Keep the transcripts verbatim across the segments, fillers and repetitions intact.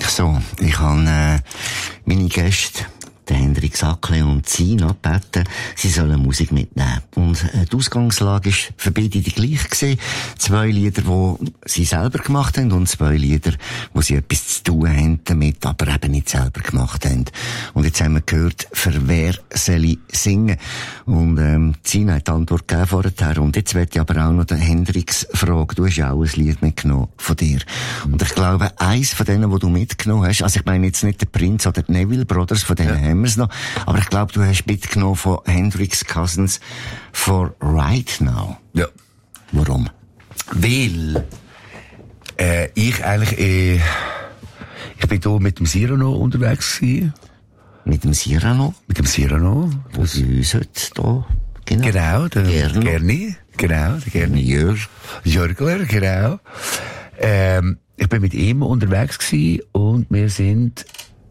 so. Ich habe äh, meine Gäste, den Hendrik Sackle und Sina, gebeten, sie sollen Musik mitnehmen. Und äh, die Ausgangslage ist für beide die gleiche gewesen. Zwei Lieder, die sie selber gemacht haben und zwei Lieder, wo sie etwas zu tun haben damit, aber eben nicht selber gemacht haben. Und jetzt haben wir gehört, für wer soll ich singen? Und ähm, Sina hat die Antwort gegeben vorher. Und jetzt möchte ich aber auch noch den Hendriks fragen. Du hast ja auch ein Lied mitgenommen von dir. Und ich glaube, eins von denen, die du mitgenommen hast, also ich meine jetzt nicht der Prince oder die Neville Brothers, von denen ja. haben wir es noch, aber ich glaube, du hast mitgenommen von Hendrix Cousins For Right Now. Ja. Warum? Weil äh, ich eigentlich äh, ich bin hier mit dem Cyrano unterwegs gewesen. Mit dem Cyrano? Mit dem Cyrano. Wo sie uns heute hier, genau. Genau, der Gerno. Gerni. Genau, der Gerni. Jörg. Jörgler, genau. Ähm, ich bin mit ihm unterwegs gewesen und wir sind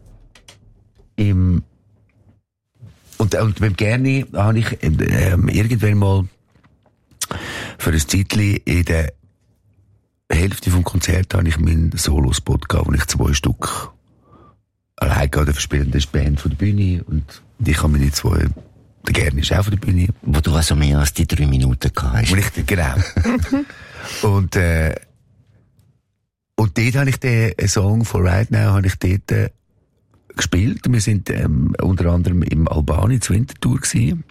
im Und, und beim Gerni habe ich ähm, irgendwann mal für ein Zeitchen in der Hälfte vom Konzert habe ich meinen Solo-Spot gehabt, wo ich zwei Stück allein gehabt verspielen. Das ist die Band von der Bühne und ich habe meine zwei, der Gerni ist auch von der Bühne. Wo du also mehr als die drei Minuten gehabt hast. Und ich, genau. und, äh, und dort habe ich den Song For Right Now habe ich dort äh, gespielt. Wir sind ähm, unter anderem im Albani zur Wintertour gewesen.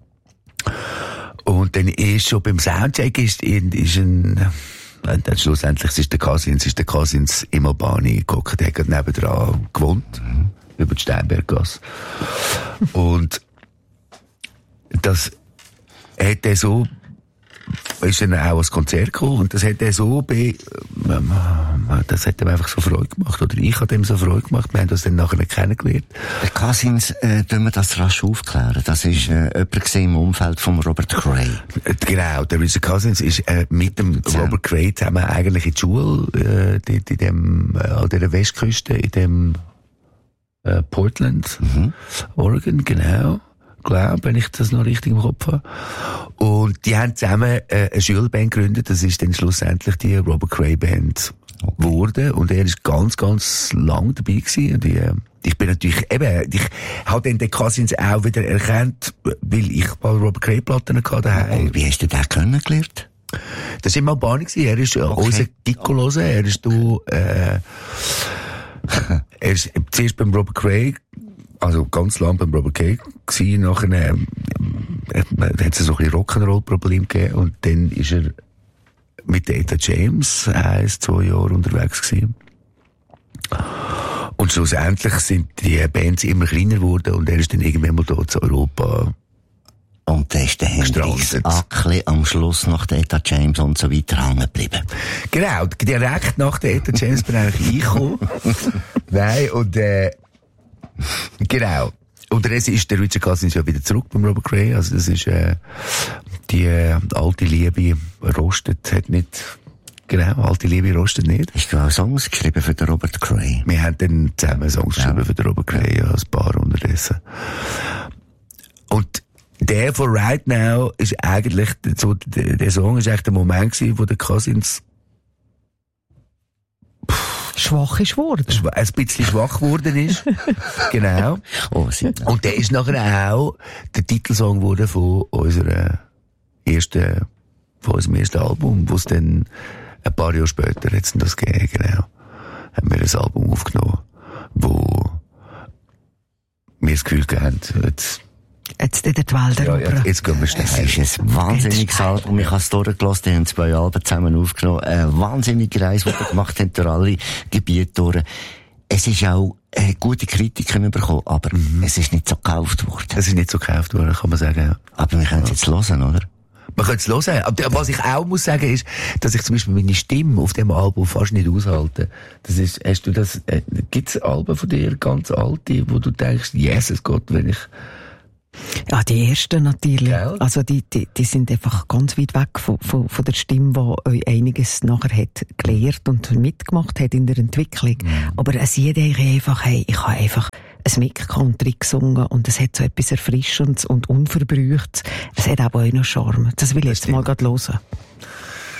Und dann ist schon beim Soundcheck ist, ist ein, äh, dann schlussendlich ist der Cousins, ist der Cousins im Albani geguckt, der hat gerade nebendran gewohnt, mhm. über die Steinberggasse. Und das hat er so, ist dann auch ein Konzert gekommen und das hat er so be, das hat ihm einfach so Freude gemacht, oder ich habe ihm so Freude gemacht, wir haben das dann nachher nicht kennengelernt. Der Cousins, äh, tun wir das rasch aufklären, das ist äh, jemand gesehen im Umfeld von Robert Cray. Genau, der Richard Cousins ist äh, mit dem ja. Robert Cray zusammen eigentlich in die Schule, äh, dort in dem, äh, an der Westküste, in dem äh, Portland, mhm. Oregon, genau. Glaube, wenn ich das noch richtig im Kopf habe. Und die haben zusammen äh, eine Schulband gegründet, das ist dann schlussendlich die Robert Cray Band geworden. Und er ist ganz, ganz lang dabei gewesen. Und ich, äh, ich bin natürlich, eben, ich habe dann den Cousins auch wieder erkannt, weil ich mal Robert Cray Platten hatte. Und wie hast du den kennengelernt? Das war im Albani gewesen. Er ist äh, okay. unser Gikolose. Er ist da, äh, er ist zuerst beim Robert Cray, also ganz lang beim Robert Cray gewesen, nachher, ähm, äh, hat es so ein bisschen Rock'n'Roll-Problem gegeben und dann ist er mit der Etta James ein, zwei Jahre unterwegs gewesen. Und schlussendlich sind die Bands immer kleiner geworden und er ist dann irgendwann mal da zu Europa. Und da ist der Hendrix Sackle am Schluss nach der Etta James und so weiter hängen geblieben. Genau, direkt nach der Etta James bin ich eingekommen. Nein, und äh, genau. Unterdessen ist der Richard Cousins ja wieder zurück beim Robert Cray. Also das ist äh, die äh, alte Liebe rostet, hat nicht. Genau, alte Liebe rostet nicht. Hast du auch Songs geschrieben für den Robert Cray? Wir haben dann zusammen Songs ja. geschrieben für den Robert Cray, ja, ein paar unterdessen. Und der For Right Now ist eigentlich so, der, der Song ist eigentlich der Moment gewesen, wo der Cousins schwach ist geworden. Ein bisschen schwach geworden ist. Genau. Oh, und der ist nachher auch der Titelsong geworden von unserer ersten, von unserem ersten Album, wo es dann ein paar Jahre später hat's das gegeben, genau. Haben wir ein Album aufgenommen, wo wir das Gefühl haben, jetzt Jetzt in der Welt ja, ja, jetzt gehen wir schnell. Es ist ein wahnsinniges Album. Ich habe es durchgelassen, die haben zwei Alben zusammen aufgenommen. Eine wahnsinnige Reise, die wir gemacht haben durch alle Gebiete durch. Es ist auch äh, gute Kritiken bekommen, aber mhm. es ist nicht so gekauft worden. Es ist nicht so gekauft worden, kann man sagen, ja. Aber wir können es jetzt hören, oder? Man könnte es hören. Aber was ich auch muss sagen ist, dass ich zum Beispiel meine Stimme auf dem Album fast nicht aushalte. Das ist, hast du das, äh, gibt's Alben von dir, ganz alte, wo du denkst, Jesus Gott, wenn ich Ja, die ersten natürlich. Gell? Also die, die, die sind einfach ganz weit weg von, von, von der Stimme, die euch einiges nachher hat gelehrt und mitgemacht hat in der Entwicklung. Mhm. Aber es jeder einfach, hey, ich habe einfach ein Mick-Country gesungen und es hat so etwas Erfrischendes und Unverbrüchtes. Es hat aber auch noch Charme. Das will ich jetzt mal gerade hören.